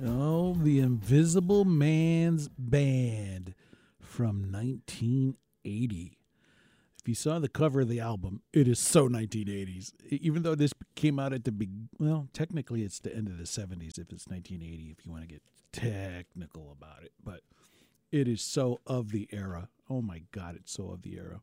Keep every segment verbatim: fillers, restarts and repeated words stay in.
Oh, the Invisible Man's Band from nineteen eighty. If you saw the cover of the album, it is so nineteen eighties. Even though this came out at the big, well, technically it's the end of the seventies if it's nineteen eighty, if you want to get technical about it. But it is so of the era. Oh my God, it's so of the era.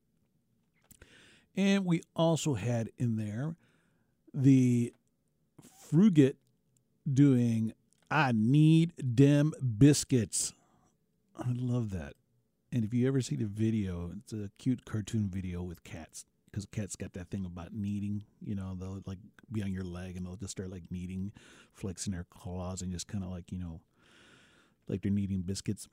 And we also had in there the Fruget doing I Need Dem Biscuits. I love that. And if you ever see the video, it's a cute cartoon video with cats. Because cats got that thing about kneading. You know, they'll like be on your leg and they'll just start like kneading, flexing their claws and just kind of like, you know, like they're kneading biscuits.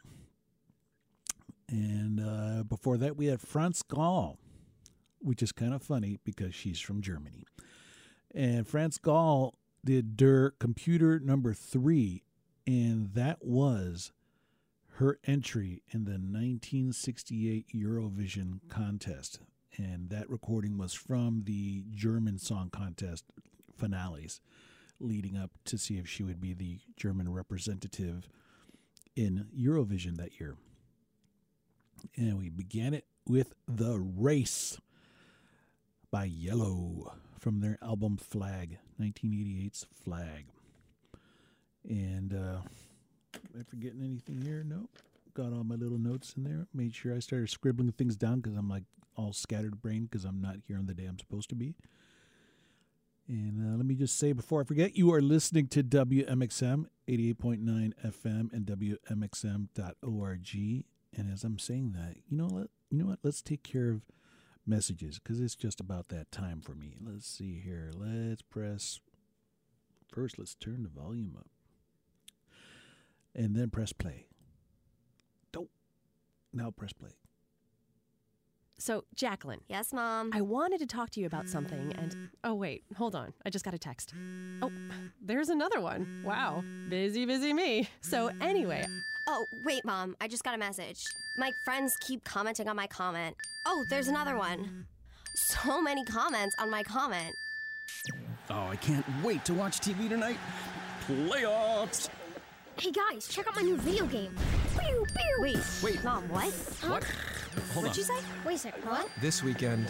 And uh, before that, we had Franz Gall, which is kind of funny because she's from Germany. And Franz Gall did Der Computer number three, and that was her entry in the nineteen sixty-eight Eurovision contest. And that recording was from the German Song Contest finales, leading up to see if she would be the German representative in Eurovision that year. And we began it with The Race by Yellow from their album Flag, nineteen eighty-eight's Flag. And uh, am I forgetting anything here? No. Got all my little notes in there. Made sure I started scribbling things down because I'm like all scattered brain because I'm not here on the day I'm supposed to be. And uh, let me just say before I forget, you are listening to W M X M eighty-eight point nine F M and W M X M dot org. And as I'm saying that, you know what? You know what? Let's take care of messages because it's just about that time for me. Let's see here. Let's press. First, let's turn the volume up. And then press play. Don't. Now press play. So, Jacqueline. Yes, Mom? I wanted to talk to you about something, and... Oh, wait. Hold on. I just got a text. Oh, there's another one. Wow. Busy, busy me. So, anyway... Oh, wait, Mom. I just got a message. My friends keep commenting on my comment. Oh, there's another one. So many comments on my comment. Oh, I can't wait to watch T V tonight. Playoffs! Hey, guys, check out my new video game. Pew, pew. Wait. Wait. Mom, what? Huh? What? Hold What'd on. you say? Wait a second, what? This weekend,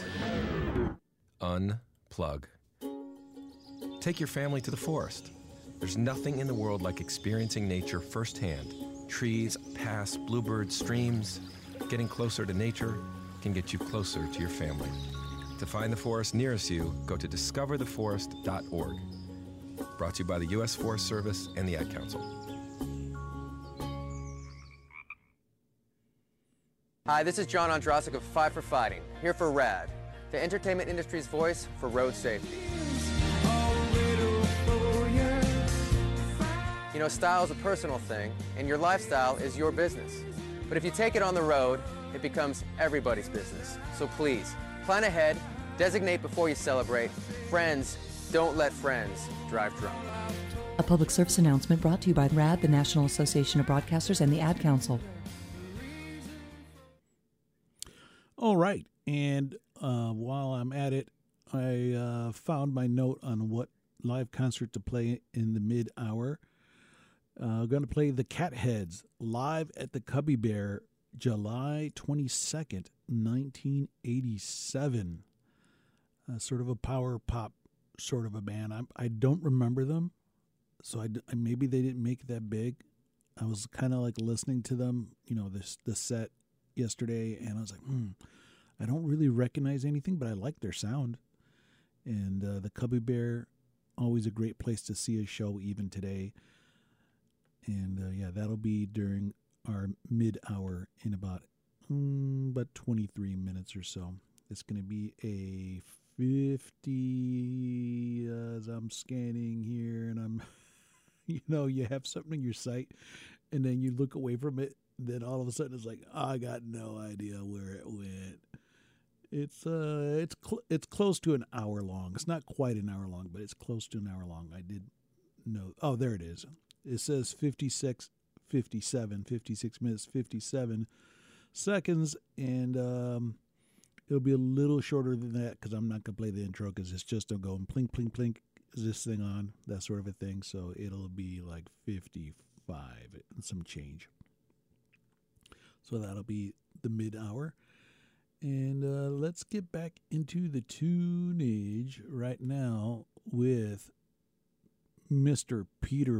unplug. Take your family to the forest. There's nothing in the world like experiencing nature firsthand. Trees, paths, bluebirds, streams. Getting closer to nature can get you closer to your family. To find the forest nearest you, go to discover the forest dot org. Brought to you by the U S Forest Service and the Ad Council. Hi, this is John Ondrasik of Five for Fighting, here for RAD, the entertainment industry's voice for road safety. You know, style is a personal thing, and your lifestyle is your business. But if you take it on the road, it becomes everybody's business. So please, plan ahead, designate before you celebrate. Friends, don't let friends drive drunk. A public service announcement brought to you by RAD, the National Association of Broadcasters, and the Ad Council. All right. And uh, while I'm at it, I uh, found my note on what live concert to play in the mid-hour. Uh, I'm going to play the Catheads live at the Cubby Bear, July twenty-second, nineteen eighty-seven. Uh, sort of a power pop sort of a band. I, I don't remember them, so I, maybe they didn't make it that big. I was kind of like listening to them, you know, this the set yesterday, and I was like, hmm, I don't really recognize anything, but I like their sound. And uh, the Cubby Bear, always a great place to see a show even today. And uh, yeah, that'll be during our mid-hour in about um, about twenty-three minutes or so. It's going to be a fifty uh, as I'm scanning here, and I'm, you know, you have something in your sight, and then you look away from it. Then all of a sudden it's like, oh, I got no idea where it went. It's uh, it's cl- it's close to an hour long. It's not quite an hour long, but it's close to an hour long. I did know. Oh, there it is. It says fifty-six, fifty-seven, fifty-six minutes, fifty-seven seconds, and um, it'll be a little shorter than that because I'm not gonna play the intro because it's just a going plink, plink, plink. is this thing on? That sort of a thing. So it'll be like fifty-five and some change. So that'll be the mid-hour. And uh, let's get back into the tunage right now with Mister Peter